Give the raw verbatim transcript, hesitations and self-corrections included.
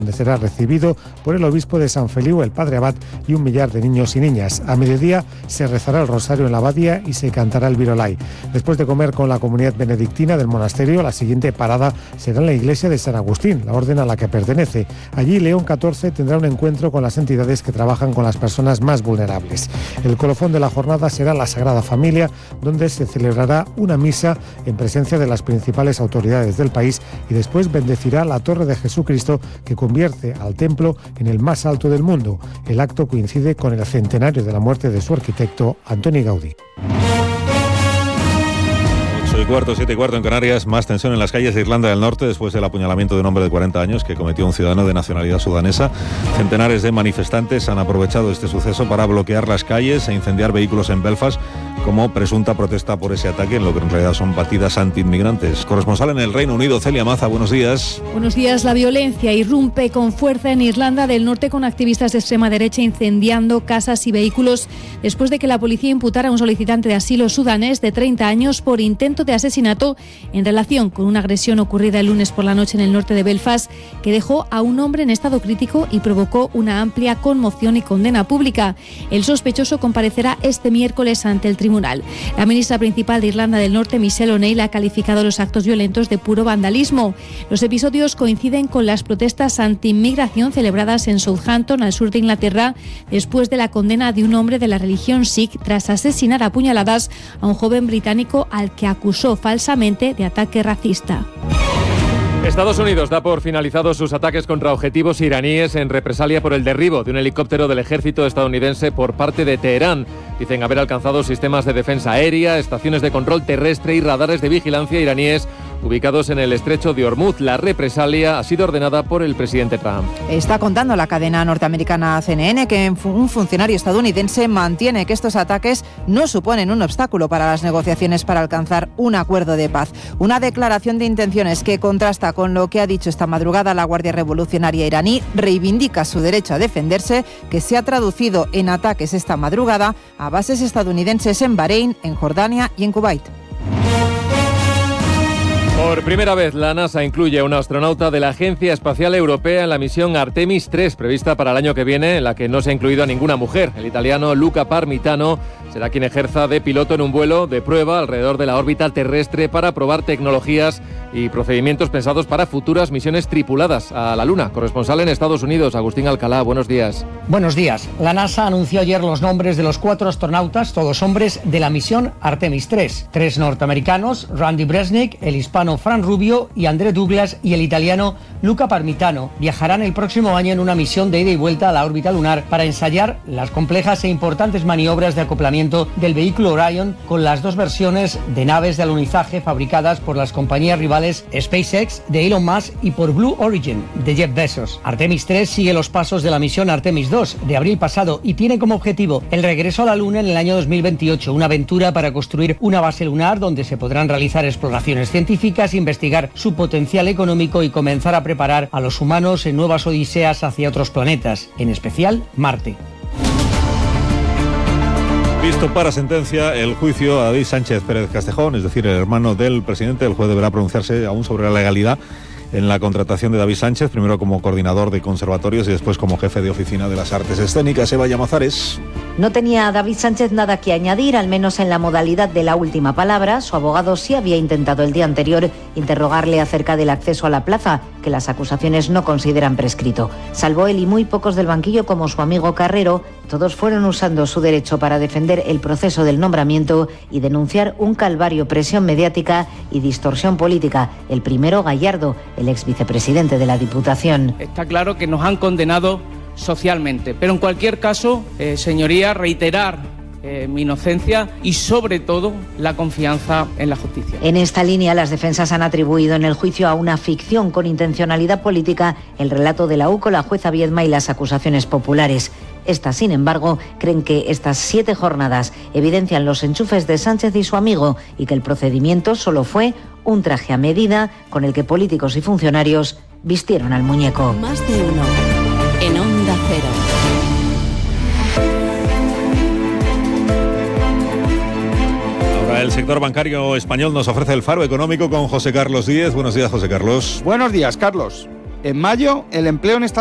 donde será recibido por el obispo de San Feliu, el padre Abad, y un millar de niños y niñas. A mediodía se rezará el rosario en la abadía y se cantará el virolai. Después de comer con la comunidad benedictina del monasterio, la siguiente parada será en la iglesia de San Agustín, la orden a la que pertenece. Allí León catorce tendrá un encuentro con las entidades que trabajan con las personas más vulnerables. El colofón de la jornada será la Sagrada Familia, donde se celebrará una misa en presencia de las principales autoridades del país y después bendecirá la Torre de Jesucristo, que convierte al templo en el más alto del mundo. El acto coincide con el centenario de la muerte de su arquitecto, Antoni Gaudí. ocho y cuarto, siete y cuarto en Canarias. Más tensión en las calles de Irlanda del Norte después del apuñalamiento de un hombre de cuarenta años que cometió un ciudadano de nacionalidad sudanesa. Centenares de manifestantes han aprovechado este suceso para bloquear las calles e incendiar vehículos en Belfast como presunta protesta por ese ataque, en lo que en realidad son batidas anti-inmigrantes. Corresponsal en el Reino Unido, Celia Maza, buenos días. Buenos días. La violencia irrumpe con fuerza en Irlanda del Norte, con activistas de extrema derecha incendiando casas y vehículos después de que la policía imputara a un solicitante de asilo sudanés de treinta años por intento de asesinato en relación con una agresión ocurrida el lunes por la noche en el norte de Belfast, que dejó a un hombre en estado crítico y provocó una amplia conmoción y condena pública. El sospechoso comparecerá este miércoles ante el tribunal. La ministra principal de Irlanda del Norte, Michelle O'Neill, ha calificado los actos violentos de puro vandalismo. Los episodios coinciden con las protestas anti-inmigración celebradas en Southampton, al sur de Inglaterra, después de la condena de un hombre de la religión Sikh tras asesinar a puñaladas a un joven británico al que acusó falsamente de ataque racista. Estados Unidos da por finalizados sus ataques contra objetivos iraníes en represalia por el derribo de un helicóptero del ejército estadounidense por parte de Teherán. Dicen haber alcanzado sistemas de defensa aérea, estaciones de control terrestre y radares de vigilancia iraníes ubicados en el estrecho de Hormuz. La represalia ha sido ordenada por el presidente Trump. Está contando la cadena norteamericana C N N que un funcionario estadounidense mantiene que estos ataques no suponen un obstáculo para las negociaciones para alcanzar un acuerdo de paz. Una declaración de intenciones que contrasta con lo que ha dicho esta madrugada la Guardia Revolucionaria iraní, reivindica su derecho a defenderse, que se ha traducido en ataques esta madrugada a bases estadounidenses en Bahrein, en Jordania y en Kuwait. Por primera vez, la NASA incluye a una astronauta de la Agencia Espacial Europea en la misión Artemis tres, prevista para el año que viene, en la que no se ha incluido a ninguna mujer. El italiano Luca Parmitano será quien ejerza de piloto en un vuelo de prueba alrededor de la órbita terrestre para probar tecnologías y procedimientos pensados para futuras misiones tripuladas a la Luna. Corresponsal en Estados Unidos, Agustín Alcalá, buenos días. Buenos días. La NASA anunció ayer los nombres de los cuatro astronautas, todos hombres, de la misión Artemis tres. Tres norteamericanos, Randy Bresnik, el hispano Fran Rubio y André Douglas, y el italiano Luca Parmitano viajarán el próximo año en una misión de ida y vuelta a la órbita lunar para ensayar las complejas e importantes maniobras de acoplamiento del vehículo Orion con las dos versiones de naves de alunizaje fabricadas por las compañías rivales SpaceX de Elon Musk y por Blue Origin de Jeff Bezos. Artemis tres sigue los pasos de la misión Artemis dos de abril pasado y tiene como objetivo el regreso a la Luna en el año dos mil veintiocho, una aventura para construir una base lunar donde se podrán realizar exploraciones científicas, investigar su potencial económico y comenzar a preparar a los humanos en nuevas odiseas hacia otros planetas, en especial Marte. Visto para sentencia el juicio a David Sánchez Pérez Castejón, es decir, el hermano del presidente. El juez deberá pronunciarse aún sobre la legalidad en la contratación de David Sánchez, primero como coordinador de conservatorios y después como jefe de oficina de las artes escénicas. Eva Llamazares. No tenía David Sánchez nada que añadir, al menos en la modalidad de la última palabra. Su abogado sí había intentado el día anterior interrogarle acerca del acceso a la plaza, que las acusaciones no consideran prescrito. Salvo él y muy pocos del banquillo, como su amigo Carrero, todos fueron usando su derecho para defender el proceso del nombramiento y denunciar un calvario, presión mediática y distorsión política. El primero, Gallardo, el ex vicepresidente de la Diputación. Está claro que nos han condenado socialmente, pero en cualquier caso, eh, señoría, reiterar eh, mi inocencia y sobre todo la confianza en la justicia. En esta línea, las defensas han atribuido en el juicio a una ficción con intencionalidad política el relato de la U C O, la jueza Viedma y las acusaciones populares. Estas, sin embargo, creen que estas siete jornadas evidencian los enchufes de Sánchez y su amigo y que el procedimiento solo fue un traje a medida con el que políticos y funcionarios vistieron al muñeco. Más de uno en Onda Cero. Ahora el sector bancario español nos ofrece el faro económico con José Carlos Díez. Buenos días, José Carlos. Buenos días, Carlos. En mayo, el empleo en esta